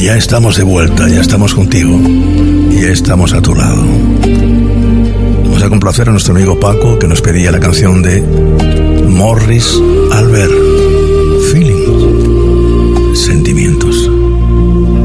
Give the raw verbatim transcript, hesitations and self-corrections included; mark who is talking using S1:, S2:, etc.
S1: ya estamos de vuelta, ya estamos contigo, ya estamos a tu lado. Vamos a complacer a nuestro amigo Paco, que nos pedía la canción de Morris Albert.